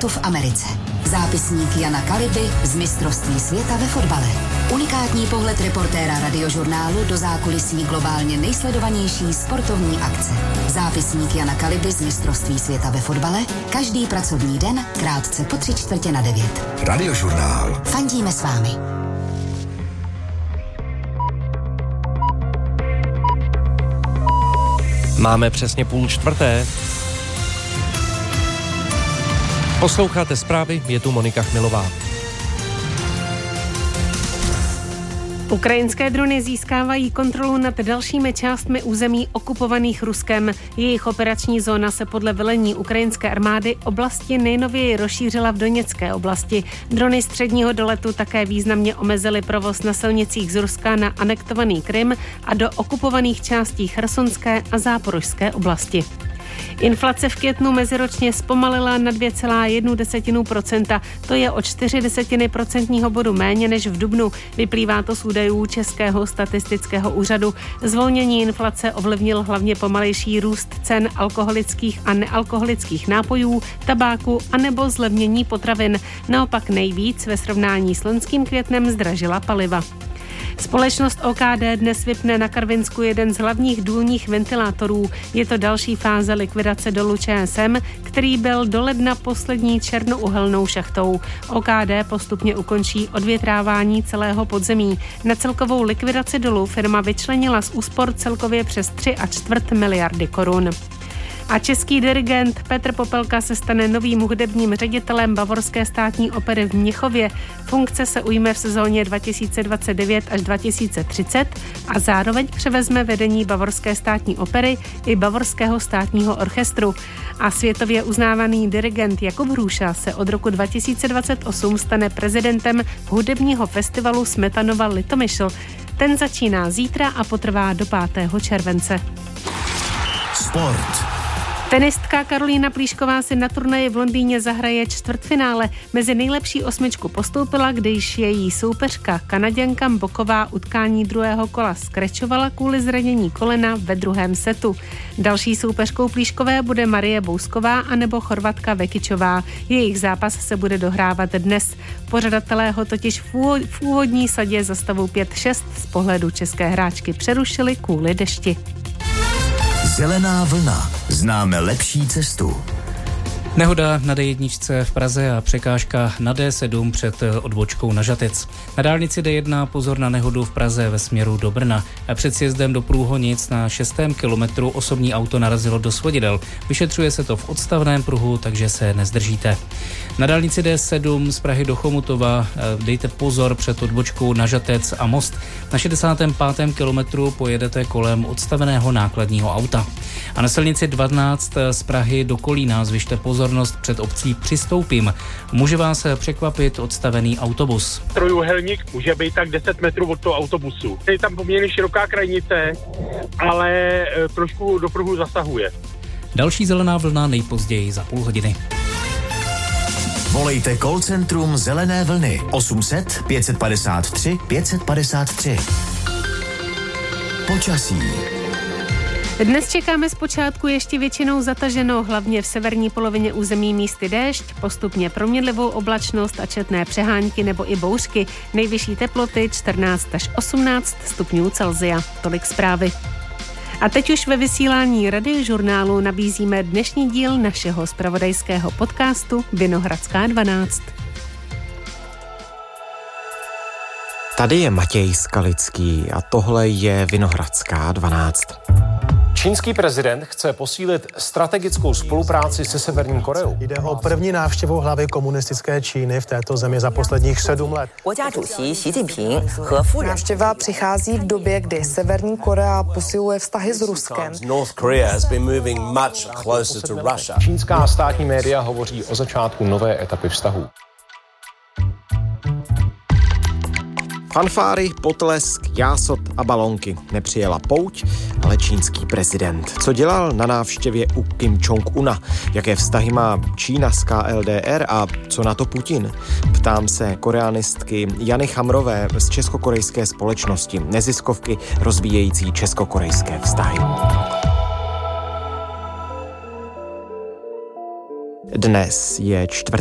letu v Americe. Zápisník Jana Kaliby z mistrovství světa ve fotbale. Unikátní pohled reportéra Radiožurnálu do zákulisí globálně nejsledovanější sportovní akce. Zápisník Jana Kaliby z mistrovství světa ve fotbale. Každý pracovní den krátce po 8:45. Radiožurnál. Fandíme s vámi. Máme přesně 3:30. Posloucháte zprávy, je tu Monika Chmilová. Ukrajinské drony získávají kontrolu nad dalšími částmi území okupovaných Ruskem. Jejich operační zóna se podle velení ukrajinské armády oblasti nejnověji rozšířila v Doněcké oblasti. Drony středního doletu také významně omezily provoz na silnicích z Ruska na anektovaný Krym a do okupovaných částí Chersonské a Záporožské oblasti. Inflace v květnu meziročně zpomalila na 2,1%. To je o 0,4 procentního bodu méně než v dubnu. Vyplývá to z údajů Českého statistického úřadu. Zvolnění inflace ovlivnil hlavně pomalejší růst cen alkoholických a nealkoholických nápojů, tabáku anebo zlevnění potravin. Naopak nejvíc ve srovnání s loňským květnem zdražila paliva. Společnost OKD dnes vypne na Karvinsku jeden z hlavních důlních ventilátorů. Je to další fáze likvidace dolu ČSM, který byl do ledna poslední černouhelnou šachtou. OKD postupně ukončí odvětrávání celého podzemí. Na celkovou likvidaci dolu firma vyčlenila z úspor celkově přes 3,25 miliardy korun. A český dirigent Petr Popelka se stane novým hudebním ředitelem Bavorské státní opery v Mnichově. Funkce se ujme v sezóně 2029 až 2030 a zároveň převezme vedení Bavorské státní opery i Bavorského státního orchestru. A světově uznávaný dirigent Jakub Hruša se od roku 2028 stane prezidentem hudebního festivalu Smetanova Litomyšl. Ten začíná zítra a potrvá do 5. července. Sport. Tenistka Karolína Plíšková si na turnaji v Londýně zahraje čtvrtfinále. Mezi nejlepší 8 postoupila, když její soupeřka Kanaďanka Boková utkání druhého kola skrečovala kvůli zranění kolena ve druhém setu. Další soupeřkou Plíškové bude Marie Bousková anebo Chorvatka Vekičová. Jejich zápas se bude dohrávat dnes. Pořadatelé ho totiž v úvodní sadě za stavu 5-6 z pohledu české hráčky přerušili kvůli dešti. Zelená vlna. Známe lepší cestu. Nehoda na D1 v Praze a překážka na D7 před odbočkou na Žatec. Na dálnici D1 pozor na nehodu v Praze ve směru do Brna. Před sjezdem do Průhonic na 6. kilometru osobní auto narazilo do svodidel. Vyšetřuje se to v odstavném pruhu, takže se nezdržíte. Na dálnici D7 z Prahy do Chomutova dejte pozor před odbočkou na Žatec a Most. Na 65. kilometru pojedete kolem odstaveného nákladního auta. A na silnici 12 z Prahy do Kolína zvyšte pozornost před obcí Přistoupím. Může vás překvapit odstavený autobus. Trojúhelník může být tak 10 metrů od toho autobusu. Je tam poměrně široká krajnice, ale trošku do pruhu zasahuje. Další zelená vlna nejpozději za půl hodiny. Volejte call centrum Zelené vlny 800 553 553. Počasí. Dnes čekáme zpočátku ještě většinou zataženo, hlavně v severní polovině území místy déšť, postupně proměnlivou oblačnost a četné přehánky nebo i bouřky. Nejvyšší teploty 14 až 18 stupňů Celsia. Tolik zprávy. A teď už ve vysílání Radiožurnálu nabízíme dnešní díl našeho zpravodajského podcastu Vinohradská 12. Tady je Matěj Skalický a tohle je Vinohradská 12. Čínský prezident chce posílit strategickou spolupráci se Severní Koreou. Jde o první návštěvu hlavy komunistické Číny v této zemi za posledních 7 let. Návštěva přichází v době, kdy Severní Korea posiluje vztahy s Ruskem. Čínská státní média hovoří o začátku nové etapy vztahů. Fanfáry, potlesk, jásot a balonky. Nepřijela pouť, ale čínský prezident. Co dělal na návštěvě u Kim Jong-una? Jaké vztahy má Čína s KLDR a co na to Putin? Ptám se koreanistky Jany Chamrové z českokorejské společnosti, neziskovky rozvíjející českokorejské vztahy. Dnes je 4.